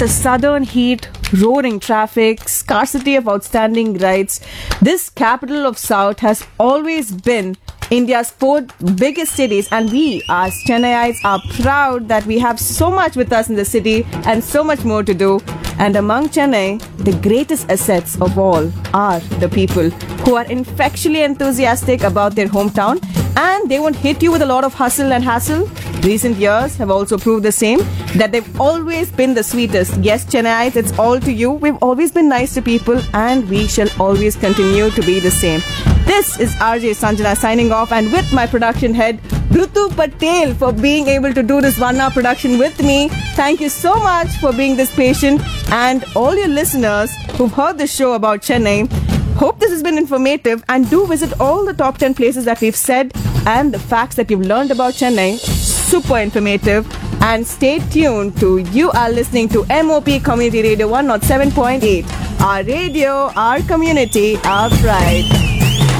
the southern heat, roaring traffic, scarcity of outstanding rights, this capital of South has always been India's fourth biggest cities, and we as Chennaiites are proud that we have so much with us in the city and so much more to do. And among Chennai, the greatest assets of all are the people who are infectiously enthusiastic about their hometown, and they won't hit you with a lot of hustle and hassle. Recent years have also proved the same, that they've always been the sweetest. Yes, Chennaiites, it's all to you. We've always been nice to people, and we shall always continue to be the same. This is RJ Sanjana signing off, and with my production head, Rutu Patel, for being able to do this 1 hour production with me. Thank you so much for being this patient, and all your listeners who've heard the show about Chennai. Hope this has been informative, and do visit all the top 10 places that we've said and the facts that you've learned about Chennai. Super informative. And stay tuned to you are listening to MOP Community Radio 107.8. Our radio, our community, our pride.